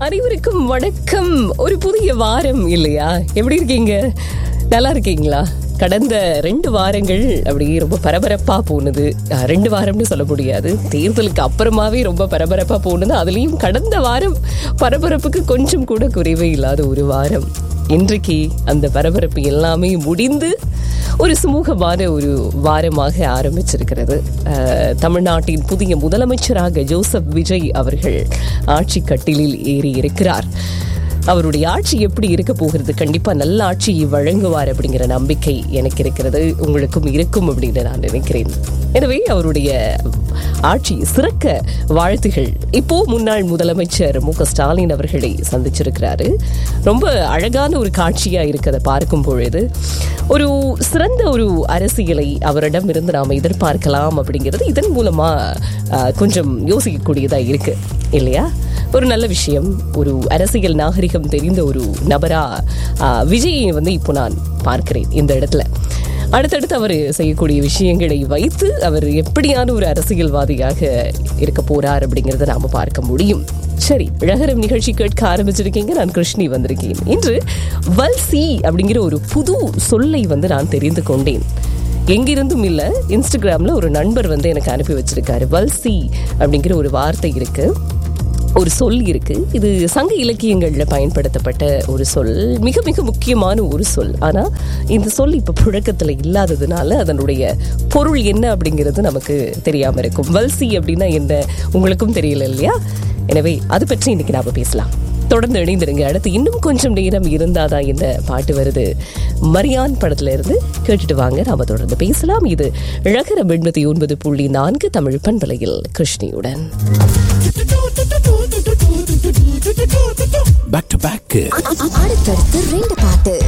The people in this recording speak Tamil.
அனைவருக்கும் வணக்கம். ஒரு புதிய வாரம் இல்லையா? எப்படி இருக்கீங்க? நல்லா இருக்கீங்களா? கடந்த 2 வாரங்கள் அப்படியே ரொம்ப பரபரப்பா போனது. 2 வாரம்னு சொல்ல முடியாது, தேர்தலுக்கு அப்புறமாவே ரொம்ப பரபரப்பா போனது. அதுலயும் கடந்த வாரம் பரபரப்புக்கு கொஞ்சம் கூட குறைவே இல்லாத ஒரு வாரம். இன்றைக்கு அந்த பரபரப்பு எல்லாமே முடிந்து ஒரு சுமூகமான ஒரு வாரமாக ஆரம்பிச்சிருக்கிறது. தமிழ்நாட்டின் புதிய முதலமைச்சராக ஜோசப் விஜய் அவர்கள் ஆட்சி கட்டிலில் ஏறி இருக்கிறார். அவருடைய ஆட்சி எப்படி இருக்க போகிறது? கண்டிப்பா நல்ல ஆட்சியை வழங்குவார் அப்படிங்கிற நம்பிக்கை எனக்கு இருக்கிறது, உங்களுக்கும் இருக்கும் அப்படின்னு நான் நினைக்கிறேன். எனவே அவருடைய ஆட்சி சிறக்க வாழ்த்துகள். இப்போ முன்னாள் முதலமைச்சர் மு.க. ஸ்டாலின் அவர்களை சந்திச்சிருக்கிறாரு. ரொம்ப அழகான ஒரு காட்சியா இருக்கு அதை பார்க்கும் பொழுது. ஒரு சிறந்த ஒரு அரசியலை அவரிடம் இருந்து நாம் எதிர்பார்க்கலாம் அப்படிங்கிறது இதன் மூலமா கொஞ்சம் யோசிக்கக்கூடியதா இருக்கு இல்லையா? ஒரு நல்ல விஷயம். ஒரு அரசியல் நாகரிகம் தெரிந்த ஒரு நபரா விஜயை இப்போ நான் பார்க்கிறேன் இந்த இடத்துல. அடுத்தடுத்து அவர் செய்யக்கூடிய விஷயங்களை வைத்து அவர் எப்படியான ஒரு அரசியல்வாதியாக இருக்க போறார் அப்படிங்கறத நாம பார்க்க முடியும். சரி, ழகரம் நிகழ்ச்சி கேட்க ஆரம்பிச்சிருக்கீங்க. நான் கிருஷ்ணி வந்திருக்கேன். இன்று வல்சி அப்படிங்கிற ஒரு புது சொல்லை நான் தெரிந்து கொண்டேன். எங்கிருந்தும் இல்ல, இன்ஸ்டாகிராம்ல ஒரு நண்பர் எனக்கு அனுப்பி வச்சிருக்காரு. வல்சி அப்படிங்கிற ஒரு வார்த்தை இருக்கு, ஒரு சொல் இருக்கு. இது சங்க இலக்கியங்கள்ல பயன்படுத்தப்பட்ட ஒரு சொல், மிக மிக முக்கியமான ஒரு சொல். ஆனா இந்த சொல் இப்ப புழக்கத்துல இல்லாததுனால அதனுடைய பொருள் என்ன அப்படிங்கிறது நமக்கு தெரியாம இருக்கும். வல்சி அப்படின்னா என்ன உங்களுக்கும் தெரியல இல்லையா? எனவே அது பற்றி இன்னைக்கு நாம பேசலாம். தொடர்ந்து இணைந்திருங்க. அடுத்து இன்னும் கொஞ்சம் நேரம் இருந்தாதான் இந்த பாட்டு வருது, மரியான் படத்துல இருந்து கேட்டுட்டு வாங்க. நாம தொடர்ந்து பேசலாம். இது ழகரம் 89.4 தமிழ் பண்பலையில் கிருஷ்ணியுடன். பேக் டு பேக் அடுத்தடுத்து 2 பாட்டு.